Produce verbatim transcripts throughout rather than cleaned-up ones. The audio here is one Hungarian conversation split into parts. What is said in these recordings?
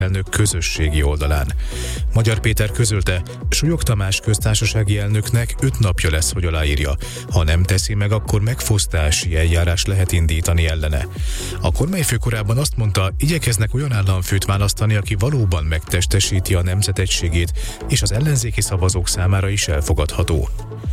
elnök közösségi oldalán. Magyar Péter közölte, Súlyog Tamás köztársasági elnöknek öt napja lesz, hogy aláírja. Ha nem teszi meg, akkor megfosztási eljárás lehet indítani ellene. A kormányfő korábban azt mondta, igyekeznek olyan államfőt választani, aki valóban megtestesíti a nemzet egységét, és az ellenzéki szavazók számára is elfogadható.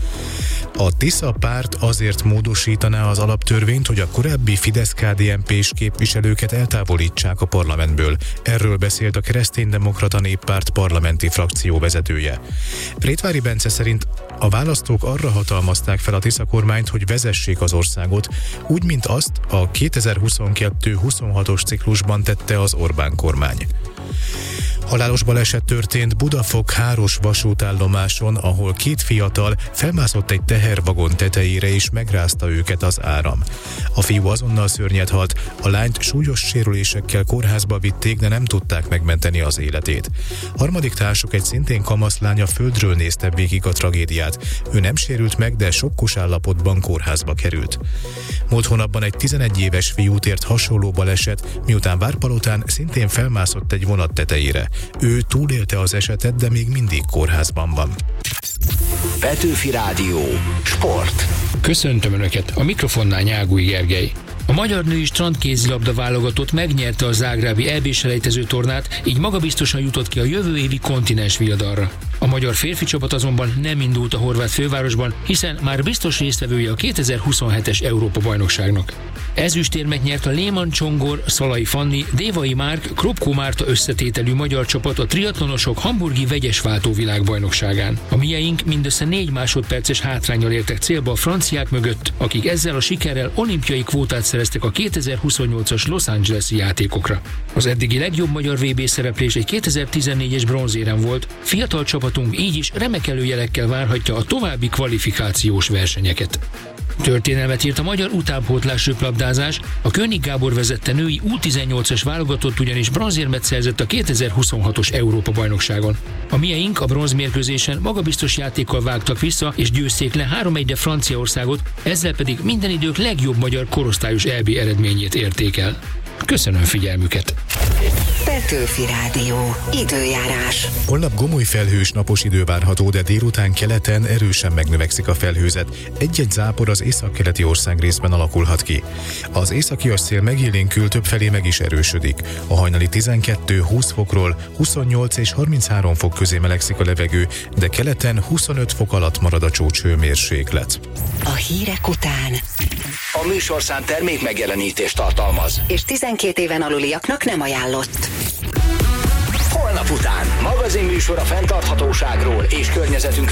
A Tisza párt azért módosítaná az alaptörvényt, hogy a korábbi Fidesz-ká dé en pés képviselőket eltávolítsák a parlamentből. Erről beszélt a Kereszténydemokrata Néppárt parlamenti frakció vezetője. Rétvári Bence szerint a választók arra hatalmazták fel a Tisza kormányt, hogy vezessék az országot, úgy, mint azt a kétezer-huszonkettő huszonhatos ciklusban tette az Orbán kormány. Halálos baleset történt Budafok-Háros vasútállomáson, ahol két fiatal felmászott egy tehervagon tetejére és megrázta őket az áram. A fiú azonnal szörnyet halt, a lányt súlyos sérülésekkel kórházba vitték, de nem tudták megmenteni az életét. Harmadik társuk, egy szintén kamaszlánya földről nézte végig a tragédiát. Ő nem sérült meg, de sokkos állapotban kórházba került. Múlt hónapban egy tizenegy éves fiút ért hasonló baleset, miután Várpalotán szintén felmászott egy vonat tetejére. Ő túlélte az esetet, de még mindig kórházban van. Petőfi Rádió. Sport. Köszöntöm Önöket, a mikrofonnál Nyágúj Gergely. A magyar női strandkézilabda válogatott megnyerte a zágrábi é bé-selejtező tornát, így magabiztosan jutott ki a jövő évi kontinens viadalra. A magyar férfi csapat azonban nem indult a horvát fővárosban, hiszen már biztos résztvevője a kétezer-huszonhetes Európa-bajnokságnak. Ezüstérmet nyert a Lehmann Csongor, Szalai Fanni, Dévai Márk, Kropko Márta összetételű magyar csapat a triatlonosok hamburgi vegyesváltó világbajnokságán. A mieink mindössze négy másodperces hátránnyal értek célba a franciák mögött, akik ezzel a sikerrel olimpiai kvótát szereztek a kétezer-huszonnyolcas Los Angeles-i játékokra. Az eddigi legjobb magyar vé bé szereplés egy kétezer-tizennégyes bronzérem volt, fiatal csapatunk így is remekelő jelekkel várhatja a további kvalifikációs versenyeket. Történelmet írt a magyar utánpótlás röplabdázás, a König Gábor vezette női U tizennyolcas válogatott ugyanis bronzérmet szerzett a kétezer-huszonhatos Európa-bajnokságon. A mieink a bronzmérkőzésen magabiztos játékkal vágtak vissza és győzték le három egyre Franciaországot, ezzel pedig minden idők legjobb magyar korosztályos é bé eredményét érték el. Köszönöm figyelmüket! Petőfi Rádió. Időjárás. Holnap gomoly felhős napos idő várható, de délután keleten erősen megnövekszik a felhőzet. Egy-egy zápor az északkeleti országrészben alakulhat ki. Az északi szél megélénkül, többfelé meg is erősödik. A hajnali tizenkettő-húsz fokról huszonnyolc és harminchárom fok közé melegszik a levegő, de keleten huszonöt fok alatt marad a csúcshőmérséklet. A hírek után A műsorszám termék megjelenítést tartalmaz, és tizenkét éven aluliaknak nem ajánlott. Holnap után magazinműsor a fenntarthatóságról és környezetünk